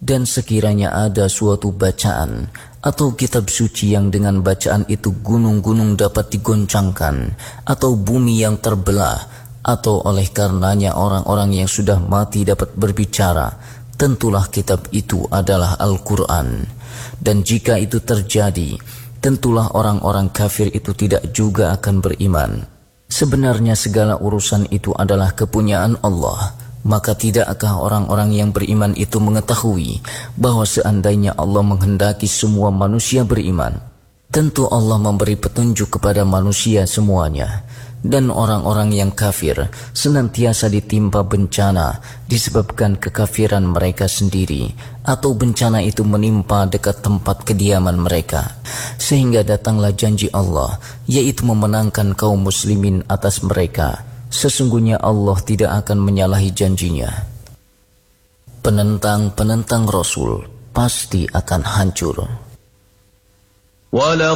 Dan sekiranya ada suatu bacaan atau kitab suci yang dengan bacaan itu gunung-gunung dapat digoncangkan, atau bumi yang terbelah, atau oleh karenanya orang-orang yang sudah mati dapat berbicara, tentulah kitab itu adalah Al-Quran. Dan jika itu terjadi, tentulah orang-orang kafir itu tidak juga akan beriman. Sebenarnya segala urusan itu adalah kepunyaan Allah. Maka tidakkah orang-orang yang beriman itu mengetahui bahwa seandainya Allah menghendaki semua manusia beriman, tentu Allah memberi petunjuk kepada manusia semuanya. Dan orang-orang yang kafir senantiasa ditimpa bencana disebabkan kekafiran mereka sendiri, atau bencana itu menimpa dekat tempat kediaman mereka, sehingga datanglah janji Allah, yaitu memenangkan kaum muslimin atas mereka. Sesungguhnya Allah tidak akan menyalahi janjinya. Penentang-penentang Rasul pasti akan hancur.